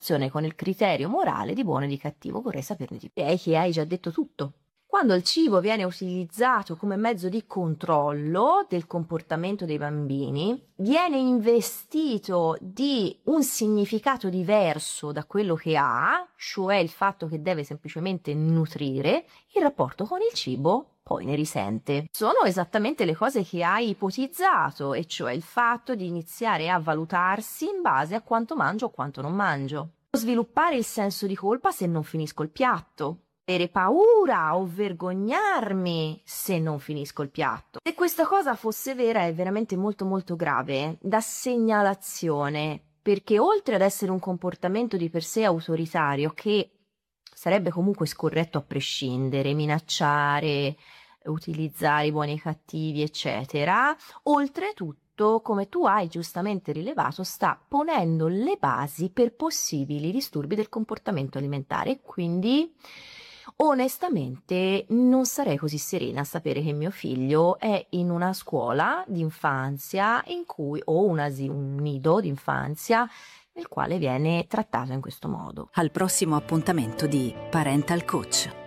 con il criterio morale di buono e di cattivo. Vorrei saperne di più. Che hai già detto tutto. Quando il cibo viene utilizzato come mezzo di controllo del comportamento dei bambini, viene investito di un significato diverso da quello che ha, cioè il fatto che deve semplicemente nutrire, il rapporto con il cibo poi ne risente. Sono esattamente le cose che hai ipotizzato, e cioè il fatto di iniziare a valutarsi in base a quanto mangio o quanto non mangio. Sviluppare il senso di colpa se non finisco il piatto. Avere paura o vergognarmi se non finisco il piatto. Se questa cosa fosse vera è veramente molto molto grave, da segnalazione, perché oltre ad essere un comportamento di per sé autoritario, che sarebbe comunque scorretto a prescindere, minacciare, utilizzare i buoni e i cattivi, eccetera, oltretutto, come tu hai giustamente rilevato, sta ponendo le basi per possibili disturbi del comportamento alimentare. Quindi onestamente non sarei così serena a sapere che mio figlio è in una scuola d'infanzia in cui, o un nido d'infanzia nel quale viene trattato in questo modo. Al prossimo appuntamento di Parental Coach.